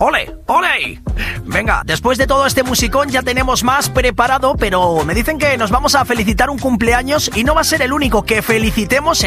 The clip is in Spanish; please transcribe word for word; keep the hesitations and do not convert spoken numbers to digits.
¡Ole! ¡Ole! Venga, después de todo este musicón ya tenemos más preparado, pero me dicen que nos vamos a felicitar un cumpleaños y no va a ser el único que felicitemos